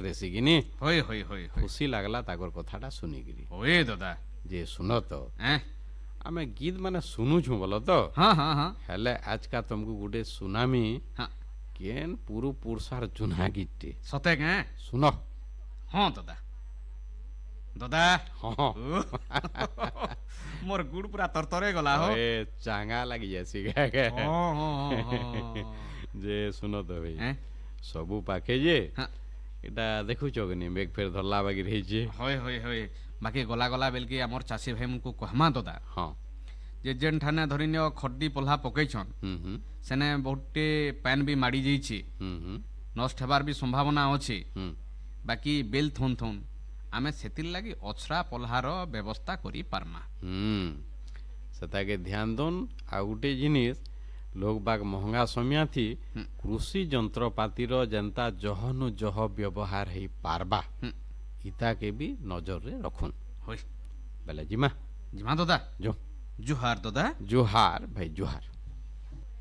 देसी कि नी होय होय होय होय खुशी लागला ताकर कथाटा सुनिकिरी होय दादा जे सुन तो हैं आमे गीत माने सुनुछु बोलो तो हाँ हाँ हाँ हेले आज का तुमको गुटे सुनामी हाँ केन पुरु पुरसार चुना गीतटे सते कें सुनो हाँ दादा दादा हाँ मोर गुड़ पूरा तरतरे गला हो ए चांगा लगी जैसी के हाँ हाँ हाँ जे सुनो तो भाई हैं सबू पाखे जे हाँ এটা দেখুছ कि नहीं बेग फेर धरला बागी रही जे होय होय होय बाकी गला गला बेलकी आमर चाषी भाई मुझको कहमा दादा हाँ जे जेन ठाने धरि नियो खड्डी पल्हा पकईछन सेने बहुते पैन भी माड़ी जाइछि नष्ट हेबार भी संभावना अछि बाकी बेल थोन थोन आमे सेतिल लागी अछरा पल्हार व्यवस्था करी पारमा सेता के ध्यान दोन आ गुटे जिनिस लोग बाग महंगा समया थी कृषि जंत्रपाती रो जनता जहनु जह व्यवहार है पारबा इता के भी नजर रे रखुन होय बेले जिमा जिमा दादा जो जुहार दादा जुहार भाई जुहार